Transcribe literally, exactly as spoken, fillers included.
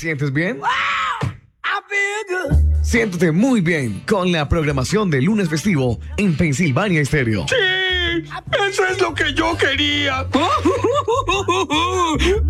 sientes bien? Siéntete muy bien con la programación de lunes festivo en Pensilvania Estéreo. Sí, eso es lo que yo quería.